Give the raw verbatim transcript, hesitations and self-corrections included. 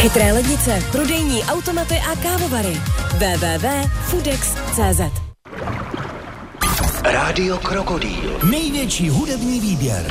Chytré lednice, prodejní automaty a kávovary. w w w tečka foodex tečka cé zet. Rádio Krokodýl. Největší hudební výběr.